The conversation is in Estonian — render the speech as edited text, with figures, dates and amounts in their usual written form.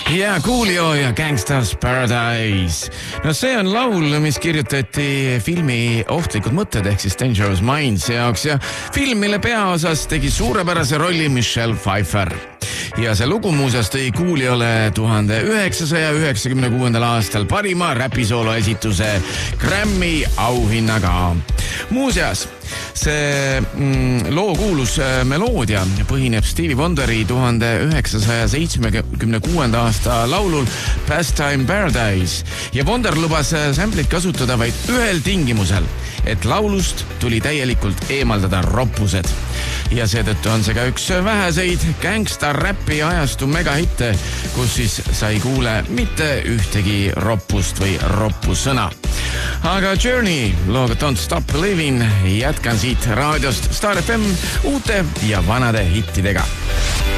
Ja Coolio ja Gangsta's Paradise. No see on laul, mis kirjutati filmi Ohtlikud mõtted ehk siis Dangerous Minds jaoks ja film, mille peaosas tegi suurepärase rolli Michelle Pfeiffer. Ja see lugu muuseas tõi Cooliole 1996. aastal parima räpisoolo esituse Grammy auhinnaga. Muuseas, see loo kuulus meloodia põhineb Stevie Wonderi 1976. aasta laulul Pastime Paradise ja Wonder lubas samplit kasutada vaid ühel tingimusel, et laulust tuli täielikult eemaldada roppused. Ja seetõttu on see ka üks väheseid gangsta räppi ajastu megahitte, kus siis sai kuule mitte ühtegi roppust või roppusõna. Aga Journey, looga Don't Stop Believing, jätkan siit raadiost Star FM uute ja vanade hittidega.